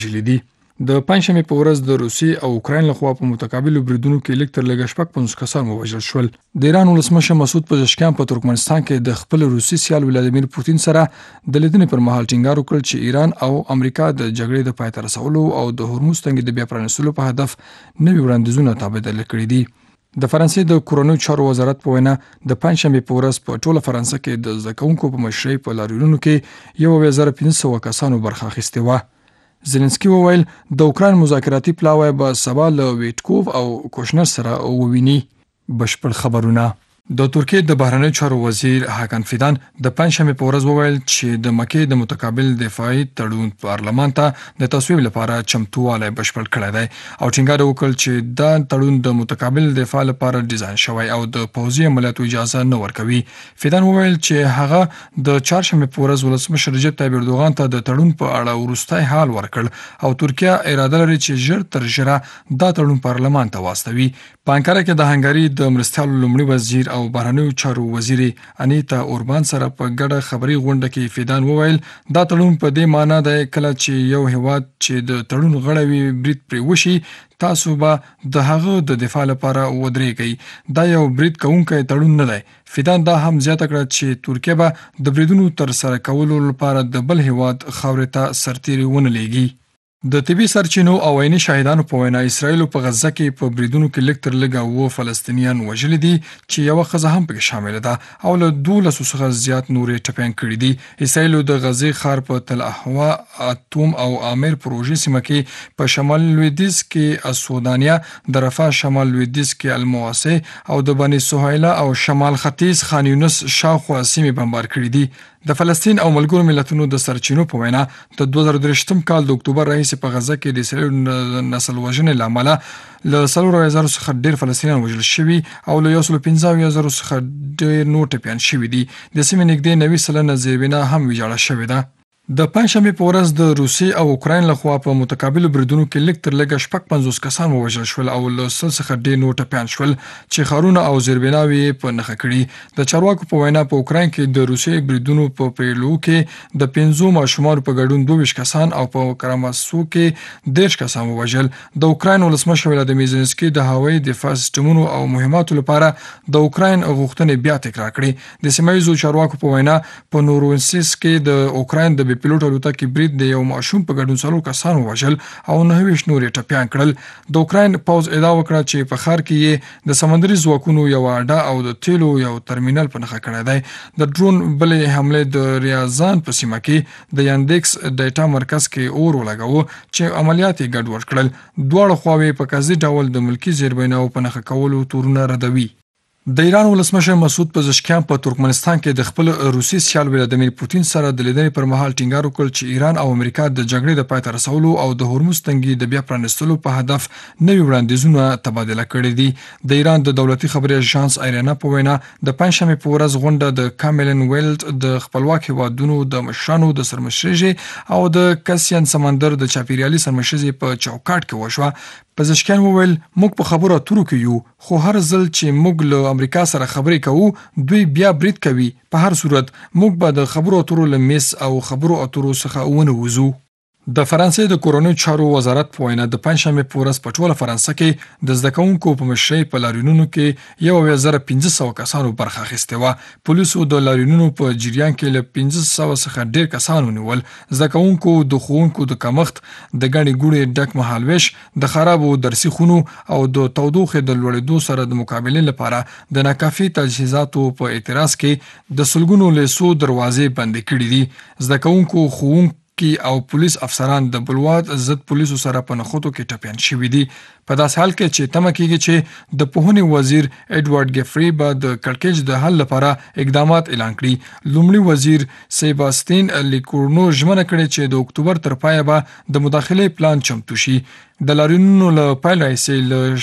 وژلي دي. د پنځشنبې په ورځ د روسیې او اوکراین لخوا په متقابلو بریدونو کې لږ تر لږه شپږ 50 کسان ووژل شول. د ایران ولسمشر مسعود پزشکیان په ترکمنستان کې د خپل روسي سیال ولادیمیر پوتین سره د لیدنې پر مهال ټینګار وکړ چې ایران او امریکا د جګړې د پای ته رسولو او د هرمز تنګي د بیا پرانیستلو په هدف نوي وړاندیزونه تبادله کړي دي. د فرانسې د کورونیو چارو وزارت په وینا د پنځشنبې په ورځ په ټوله فرانسه کې د زده کوونکو په مشرۍ په لاریونونو کې 1500 کسانو برخه اخیستې وه. زيلنسکي وویل د اوکراین مذاکراتي پلاوی به سبا له ویټکوف او کوشنر سره وویني. بشپړ خبرونه. د ترکیې د بهرنیو چارو وزیر هاکان فیدان د پنځشنبې په ورځ وویل چې د مکې د متقابل دفاعي تړون پارلمان ته د تصویب لپاره چمتووالی بشپړ کړی دی او ټینګار وکړ چې دا تړون د متقابل دفاع لپاره ډیزاین شوی او د پوځي عملیاتو اجازه نه ورکوي. فیدان وویل چې هغه د چهارشنبې په ورځ ولسمشر رجب طیب اردوغان ته د تړون په اړه وروستی حال ورکړ او ترکیه اراده لري چې ژر تر ژره دا تړون پارلمان ته واستوي. په انکاره کې د هنګري د مرستیالو لومړي وزیر او بهرنیو چارو وزیر انیتا اوربان سره په ګډه خبري غونډه کې فیدان وویل دا تړون په دې معنی دی کله چې یو هیواد چې د تړون غړی وي برید پرې وشي تاسو به د هغه د دفاع لپاره ودرېږئ. دا یو برید کوونکی تړون نه دی. فیدان دا هم زیاته کړه چې ترکیه به د بریدونو تر سره کولو لپاره د بل هیواد خاورې ته سرتیري ونه لیږي. د طبي سرچینو او عیني شاهدانو په وینا اسرایل په غزه کې په بریدونو کې لږ تر لږه 9 فلسطینیان وژلي دي چې یو ښځه هم پکې شامل ده او له 12 څخه زیات نورې ټپيان کړي دي. اسرایل د غزې ښار په تل احوا اتوم او امیر پروژې سیمه کې په شمال لویدیځ کې اسودانیا د رفح شمال لویدیځ کې المواسی او د بني سهیله او شمال ختیځ خان یونس شاوخوا سیمې بمبار کړي دي. د فلسطین او ملګرو ملتونو د سرچینو په وینا د 2023 کال د اکتوبر راهیسې په غزه کې د اسرایل نسل وژنې له امله له 4,000 څخه ډیر فلسطینیان وژل شوي او له 115,000 څخه ډیر نور ټپیان شوي دي. د سیمې نږدې 90% زیربنا هم ویجاړه شوې ده. د پنځشنبې په ورځ د روسیې او اوکراین لخوا په متقابلو بریدونو کې لږ تر لږه شپږ 50 کسان ووژل شول او له 100 څخه ډیر نور ټپیان شول چې ښارونه او زیربناوې په نښه کړي. د چارواکو په وینا په اوکراین کې د روسیې بریدونو په پیلو کې د 15 ماشومانو په ګډون 22 کسان او په کراماسو کې 10 کسان ووژل. د اوکراین ولسمشر ولادیمیر زيلنسکي د هوایي دفاع سیستمونو او مهماتو لپاره د اوکراین غوښتنې بیا تکرار کړې. د سیمایي چارواکو په وینا په نورونسیس کې د اوکراین د پیلوټ الوتکې برید د یو ماشوم په ګډون 4 کسان ووژل او 29 نور ټپیان کړل. د اوکراین پوځ ادعا وکړه چې په ښار کې یې د سمندري ځواکونو یو اډه او د تیلو یو ترمینل په نښه کړی دی. د ډرون بلې حمله د ریاضان په سیمه کې د یاندکس ډیټا مرکز کې اور ولګاوه چې عملیات یې ګډوډ کړل. دواړه خواوې په قصدي ډول د ملکی زیربناو په نښه کولو تورونه ردوي. د ایران ولسمشر مسعود پزشکیان په ترکمنستان کې د خپل روسي سیال ولادیمیر پوتین سره د لیدنې پر مهال ټینګار وکړ چې ایران او امریکا د جګړې د پای ته رسولو او د هرمز تنګي د بیا پرانیستلو په هدف نوي وړاندیزونه تبادله کړي دي. د ایران د دولتي خبري اژانس ایرنا په وینا د پنځشنبې په ورځ غونډه د کاملن ویلت د خپلواک هیوادونو د مشرانو د سرمشرۍ او د کاسپین سمندر د چاپیریالي سرمشرۍ په چوکاټ کې وشوه. پزشکیان وویل موږ په خبرو اترو کې یو خو هر ځل چې موږ له امریکا سره خبرې کوو دوی بیا برید کوي. په هر صورت موږ به د خبرو اترو له میز او خبرو اترو څخه ونه وځو. د فرانسې د کورونیو چارو وزارت په وینا د پنځشنبې په ورځ په ټوله فرانسه کې د زده کوونکو په مشرۍ په لاریونونو کې 1500 کسانو برخه اخیستې وه. پولیسو د لاریونونو په جریان کې له 1500 څخه ډیر کسان ونیول. زده کوونکو د ښوونکو د کمښت، د ګڼې ګوڼې ډک مهالویش، د خرابو درسي خونو او د تودوخې د لوړېدو سره د مقابلې لپاره د ناکافي تجهیزاتو په اعتراض کې د سلګونو لیسو دروازې بندې کړې دي. زده کوونکو، ښوونکو او پولیس افسران د بلواد ضد پولیسو سره په نښتو کې ټپیان شوي دي. په داسې حال کې چې تمه کېږي چې د پوهنې وزیر ایډوارډ ګیفري به د کړکېچ د حل لپاره اقدامات اعلان کړي. لومړي وزیر سیباستین لیکورنو ژمنه کړې چې د اکتوبر تر پایه به د مداخلې پلان چمتو شي. د لاریونونو له پیل راهیسې له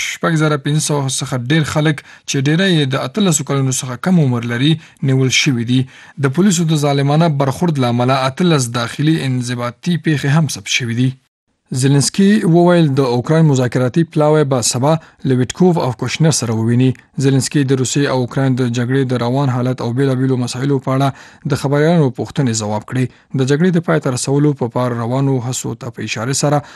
6500 څخه ډیر خلک چې ډیری یې د 18 کلونو څخه کم عمر لري نیول شوي دي. د پولیسو د ظالمانه برخورد له امله 18 داخلي انضباطي پیښې هم ثبت شوي دي. زيلنسکي وویل د اوکراین مذاکراتي پلاوی به سبا له ویټکوف او کوشنر سره وویني. زيلنسکي د روسیې او اوکراین د جګړې د روان حالت او بیلابیلو مسایلو په اړه د خبريالانو پوښتنې ځواب کړي. د جګړې د پای ته رسولو په پار روانو هڅو ته په اشاره سره